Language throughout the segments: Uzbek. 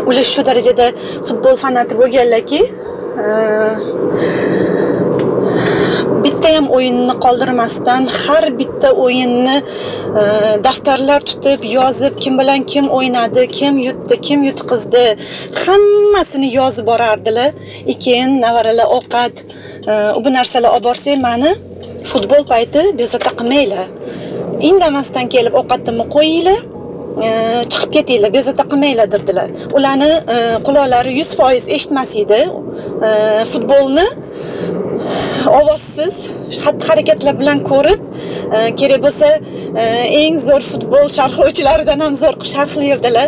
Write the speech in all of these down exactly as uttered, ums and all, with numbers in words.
ular shu darajada futbol fanati bo'lganlarki, bitta ham o'yinni qoldirmasdan har bitta o'yinni daftarlar tutib yozib, kim bilan kim o'ynadi, kim yutdi, kim yutqizdi, hammasini yozib borardilar. Ekin, navaralar ovqat, bu narsalar olib borsang, meni futbol payti bezovta qilmaylar. Indamasdan kelib ovqatni qo'yinglar, chiqib ketinglar, bezovta qilmaylar dedilar. Ularni quloqlari yuz foiz eshitmas edi. Futbolni ovozsiz xatti-harakatlar bilan ko'rib, kerak bo'lsa eng zo'r futbol sharhlovchilaridan ham zo'r sharhlaydilar.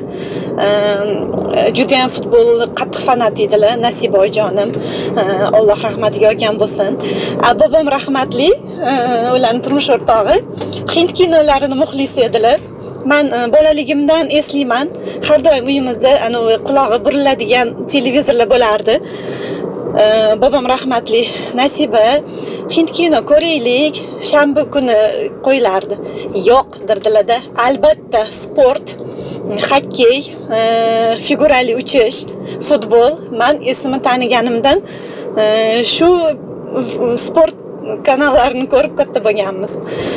Juda ham futbolni qattiq fanat edilar. Nasiba oyijonim, Alloh rahmatiga olgan bo'lsin. Bobom rahmatli, ularning turmush o'rtog'i Hind kinolarini muxlisi edilar. Men bolaligimdan eslayman, har doim uyimizda ana qulog'i buriladigan televizorlar bo'lardi. Bobom rahmatli, Nasiba, Hind kino ko'raylik, shanba kuni qo'yilardi. Yo'q derdilar-da. Albatta sport, xokkey, figurali uchish, futbol. Men esimni taniganimdan shu sport kanallarini ko'rib katta bo'lganmiz.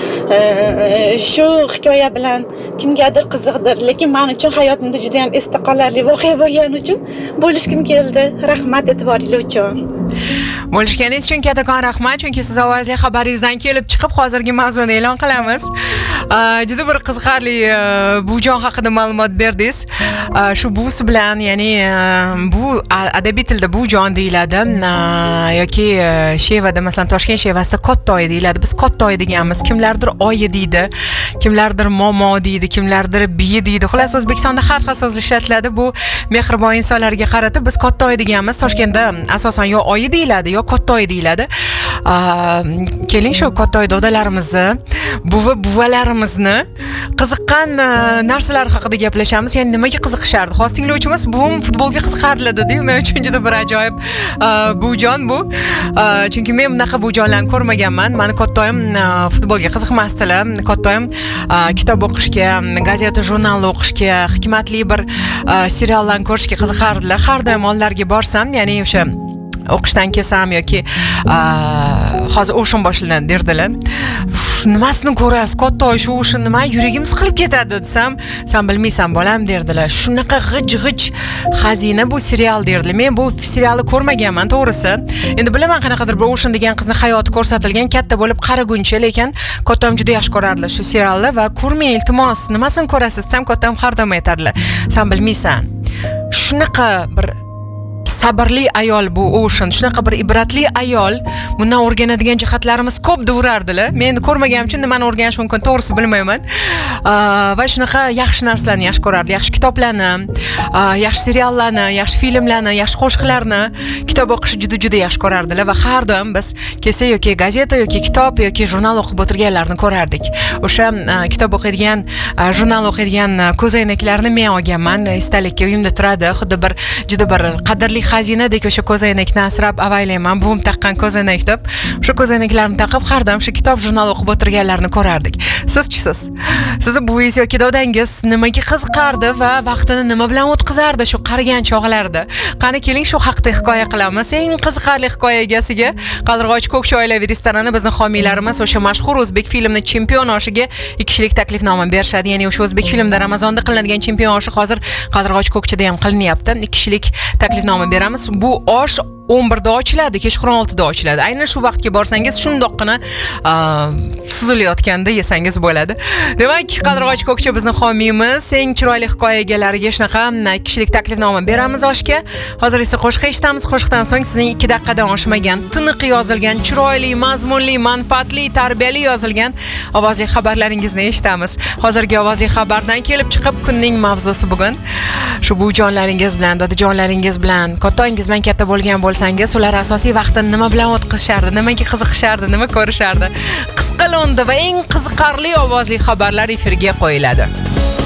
Shu hikoya bilan kimgadir qiziqdir, lekin men uchun hayotimda juda ham esda qolarli voqea bo'lgani uchun bo'lishkim keldi. Rahmat e'tiboringiz uchun. Bo'lishganingiz uchun kattakon rahmat, chunki siz ovozli xabaringizdan kelib chiqib hozirgi mavzuni e'lon qilamiz. Juda bir qiziqarli buvijon haqida ma'lumot berdingiz. Shu buvisi bilan, ya'ni bu adabiy tilda buvijon deyiladi yoki Shevada, masalan Toshkent Shevasida Kottoy deyiladi. Biz Kottoy deganmiz. Kimlardir oyi deydi, kimlardir momo deydi, kimlardir biyi deydi. Xullas O'zbekistonda har xil so'z ishlatiladi. Bu mehribon insonlarga qaratib biz Kottoy deganmiz. Toshkentda asosan yo oyi deyiladi, yo Kottoy deyiladi. Keling shu Kottoy dodalarimizni, buvi buvalarimizni qiziqqan narsalar haqida gaplashamiz. Ya'ni nimaga qiziqishardi? Xos tinglovchimiz buvim futbolga qiziqardi dedi. Men uchun juda bir ajoyib buvijon bu. Chunki men bunaqa buvijonlarni ko'rmaganman. Meni Kottoyim futbolga qiziqmasdilar. Kottoyim kitob o'qishga, gazeta, jurnal o'qishga, hikmatli bir seriallarni ko'rishga qiziqardilar. Har doim onlarga borsam, ya'ni o'sha o'qishdan kelsam yoki hozir o'shin boshlanan derdilar. Nimasini ko'rasiz? Kottoy shu o'shin nima? Yuragim siqilib ketadi desam, sen bilmaysan bolam derdilar. Shunaqa g'ij-g'ij xazina bu serial derdilar. Men bu serialni ko'rmaganman, to'g'risi. Endi bilaman qanaqadir bir o'shin degan qizni hayoti ko'rsatilgan, katta bo'lib qaraguncha, lekin Kottoyim juda yaxshi ko'rardilar shu serialni va ko'rmang iltimos, nimasini ko'rasiz desam, Kottoyim har doim aytardilar. Sen bilmaysan. Shunaqa bir sabrli ayol bu Ocean, shunaqa bir ibratli ayol, bundan o'rganadigan jihatlarimiz ko'p devorardilar. Men ko'rmaganim uchun nimani o'rganish mumkin, to'g'risi bilmayman. Va shunaqa yaxshi narsalarni yaxshi ko'rardi, yaxshi kitoblarni, yaxshi seriallarni, yaxshi filmlarni, yaxshi qo'shiqlarni, kitob o'qishni juda juda yaxshi ko'rardilar va har doim biz kelsa yoki gazeta yoki kitob yoki jurnal o'qib o'tirganlarni ko'rardik. O'sha kitob o'qiydigan, jurnal o'qiydigan ko'zoynaklarni men olganman, istalikka uyimda turadi. Xuddi bir juda bir qadrli xazinadek o'sha ko'zoynakni asrab avaylayman. Buvim taqqan ko'zoynak deb, o'sha ko'zoynaklarni taqib har doim shu kitob, jurnal o'qib o'tirganlarni ko'rardik. Sizchi siz? Sizni buvingiz yoki dodangiz nimaga qiziqardi va vaqtini nima bilan o'tkazardi shu qarigan chog'larda? Qani keling shu haqida hikoya qilamiz. Eng qiziqarli hikoya egasiga Qaldirg'och Ko'kcha oilaviy restorani bizning homiylarimiz o'sha mashhur o'zbek filmini Chempion oshiga ikki kishilik taklifnoma berishadi. Ya'ni o'sha o'zbek filmida Ramazonda qilinadigan Chempion oshi hozir Qaldirg'och Ko'kchada ham qilinyapti. ikki kishilik taklifnoma beramiz. Bu osh o'n birda ochiladi, kechqurun oltida ochiladi. Aynan shu vaqtga borsangiz shundoqqina suzilayotganda yesangiz bo'ladi. Demak, Qaldirg'och Ko'kcha bizning homiyimiz. Eng chiroyli hikoya egalariga shunaqa ikki kishilik taklifnoma beramiz oshga. Hozir esa qo'shiq eshitamiz. Qo'shiqdan so'ng sizning ikki daqiqadan oshmagan, tiniq yozilgan, chiroyli, mazmunli, manfaatli, tarbiyali yozilgan ovozli xabarlaringizni eshitamiz. Hozirgi ovozli xabardan kelib chiqib kunning mavzusi bugun shu buvijonlaringiz bilan, dadajonlaringiz bilan, Kottoyingiz bilan katta bo'lgan bo'lsangiz, ular asosiy vaqtini nima bilan o'tkazishardi, nimaga qiziqishardi, nima ko'rishardi? Qisqa lo'nda va eng qiziqarli ovozli xabarlar efirga qo'yiladi.